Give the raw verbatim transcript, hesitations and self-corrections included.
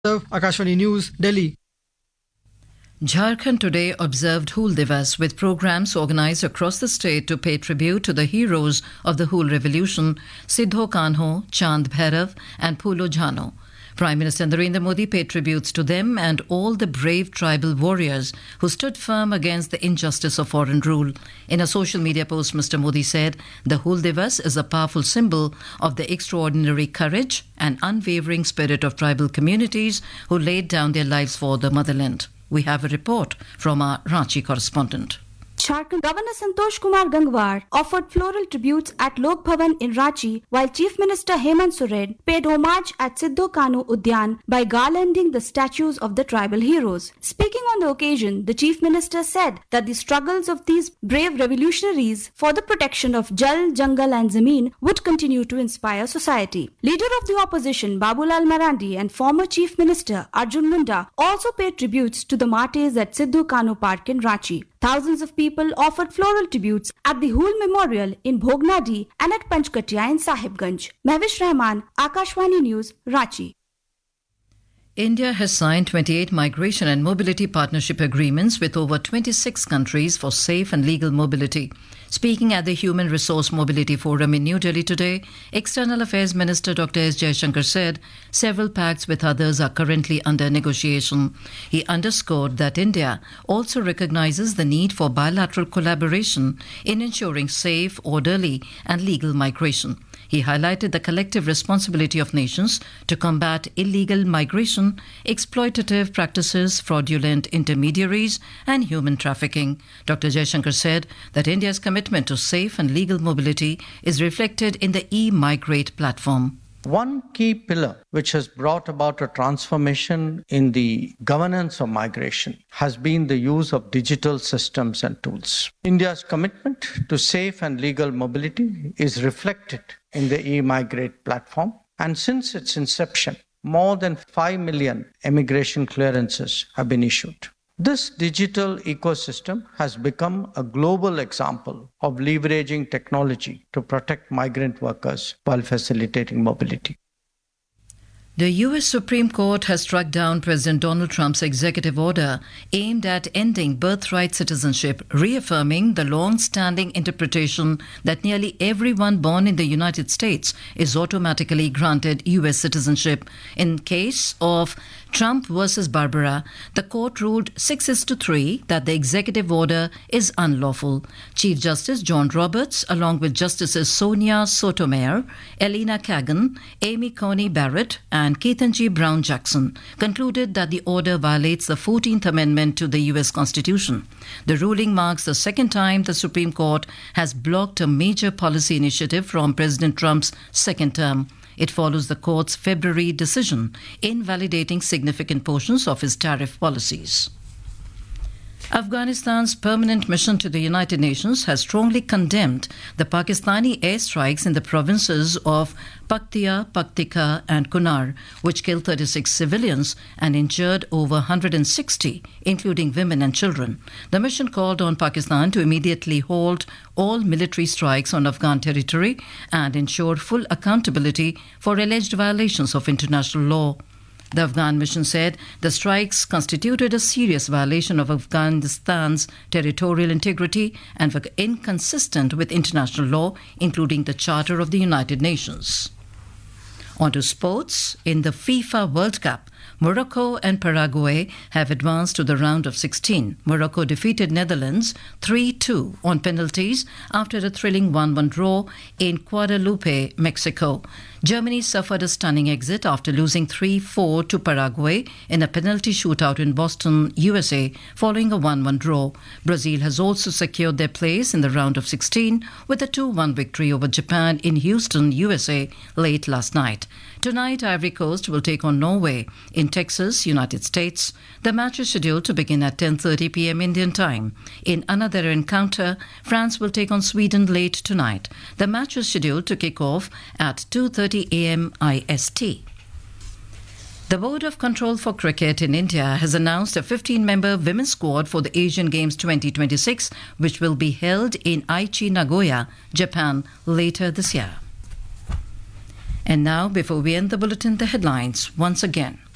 Akashvani News, Delhi. Jharkhand today observed Hool Divas with programs organised across the state to pay tribute to the heroes of the Hool Revolution, Siddho Kanho, Chand Bhairav and Phulo Jhano. Prime Minister Narendra Modi paid tributes to them and all the brave tribal warriors who stood firm against the injustice of foreign rule. In a social media post, Mister Modi said, the Hool Divas is a powerful symbol of the extraordinary courage and unwavering spirit of tribal communities who laid down their lives for the motherland. We have a report from our Ranchi correspondent. Jharkhand Governor Santosh Kumar Gangwar offered floral tributes at Lok Bhavan in Ranchi, while Chief Minister Hemant Soren paid homage at Siddho Kanhu Udyan by garlanding the statues of the tribal heroes. Speaking on the occasion, the Chief Minister said that the struggles of these brave revolutionaries for the protection of Jal, Jangal and Zameen would continue to inspire society. Leader of the opposition Babulal Marandi and former Chief Minister Arjun Munda also paid tributes to the martyrs at Siddho Kanhu Park in Ranchi. Thousands of people offered floral tributes at the Hool Memorial in Bhognadi and at Panchkatia in Sahibganj. Mahwish Rahman, Akashvani News, Ranchi. India has signed twenty-eight migration and mobility partnership agreements with over twenty-six countries for safe and legal mobility. Speaking at the Human Resource Mobility Forum in New Delhi today, External Affairs Minister Doctor S. Jaishankar said several pacts with others are currently under negotiation. He underscored that India also recognizes the need for bilateral collaboration in ensuring safe, orderly and legal migration. He highlighted the collective responsibility of nations to combat illegal migration, exploitative practices, fraudulent intermediaries, and human trafficking. Doctor Jaishankar said that India's commitment to safe and legal mobility is reflected in the e-Migrate platform. One key pillar which has brought about a transformation in the governance of migration has been the use of digital systems and tools. India's commitment to safe and legal mobility is reflected in the e-Migrate platform, and since its inception, more than five million immigration clearances have been issued. This digital ecosystem has become a global example of leveraging technology to protect migrant workers while facilitating mobility. The U S Supreme Court has struck down President Donald Trump's executive order aimed at ending birthright citizenship, reaffirming the long-standing interpretation that nearly everyone born in the United States is automatically granted U S citizenship. In case of Trump versus Barbara, the court ruled six is to three that the executive order is unlawful. Chief Justice John Roberts, along with Justices Sonia Sotomayor, Elena Kagan, Amy Coney Barrett, and Ketanji Brown Jackson, concluded that the order violates the fourteenth Amendment to the U S Constitution. The ruling marks the second time the Supreme Court has blocked a major policy initiative from President Trump's second term. It follows the court's February decision invalidating significant portions of his tariff policies. Afghanistan's permanent mission to the United Nations has strongly condemned the Pakistani airstrikes in the provinces of Paktia, Paktika and Kunar, which killed thirty-six civilians and injured over one hundred sixty, including women and children. The mission called on Pakistan to immediately halt all military strikes on Afghan territory and ensure full accountability for alleged violations of international law. The Afghan mission said the strikes constituted a serious violation of Afghanistan's territorial integrity and were inconsistent with international law, including the Charter of the United Nations. On to sports. In the FIFA World Cup, Morocco and Paraguay have advanced to the round of sixteen. Morocco defeated Netherlands three two on penalties after a thrilling one one draw in Guadalupe, Mexico. Germany suffered a stunning exit after losing three four to Paraguay in a penalty shootout in Boston, U S A, following a one one draw. Brazil has also secured their place in the round of sixteen with a two one victory over Japan in Houston, U S A, late last night. Tonight, Ivory Coast will take on Norway in Texas, United States. The match is scheduled to begin at ten thirty p.m. Indian time. In another encounter, France will take on Sweden late tonight. The match is scheduled to kick off at two thirty a.m. I S T. The Board of Control for Cricket in India has announced a fifteen-member women's squad for the Asian Games twenty twenty-six, which will be held in Aichi, Nagoya, Japan, later this year. And now, before we end the bulletin, the headlines once again.